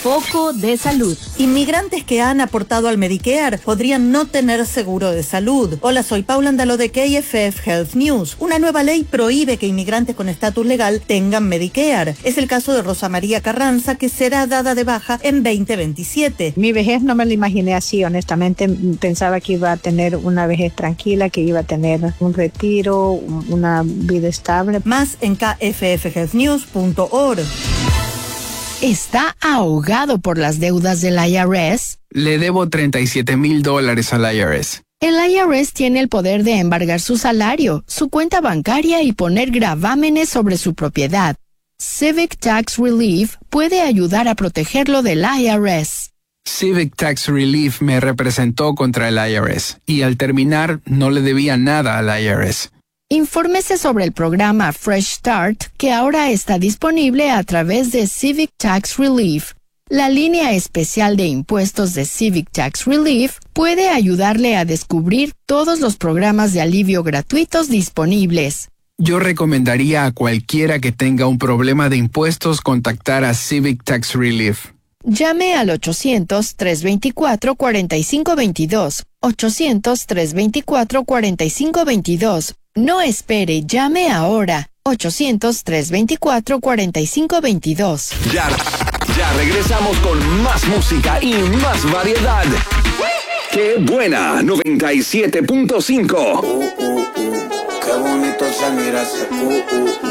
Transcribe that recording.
Foco de salud. Inmigrantes que han aportado al Medicare podrían no tener seguro de salud. Hola, soy Paula Andaló de KFF Health News. Una nueva ley prohíbe que inmigrantes con estatus legal tengan Medicare. Es el caso de Rosa María Carranza, que será dada de baja en 2027. Mi vejez no me la imaginé así, honestamente. Pensaba que iba a tener una vejez tranquila, que iba a tener un retiro, una vida estable. Más en kffhealthnews.org. ¿Está ahogado por las deudas del IRS? Le debo $37,000 al IRS. El IRS tiene el poder de embargar su salario, su cuenta bancaria y poner gravámenes sobre su propiedad. Civic Tax Relief puede ayudar a protegerlo del IRS. Civic Tax Relief me representó contra el IRS y al terminar no le debía nada al IRS. Infórmese sobre el programa Fresh Start, que ahora está disponible a través de Civic Tax Relief. La línea especial de impuestos de Civic Tax Relief puede ayudarle a descubrir todos los programas de alivio gratuitos disponibles. Yo recomendaría a cualquiera que tenga un problema de impuestos contactar a Civic Tax Relief. Llame al 800-324-4522. 800-324-4522. No espere, llame ahora. 800-324-4522. Ya regresamos con más música y más variedad. ¡Qué buena! 97.5. Qué bonito se mira ese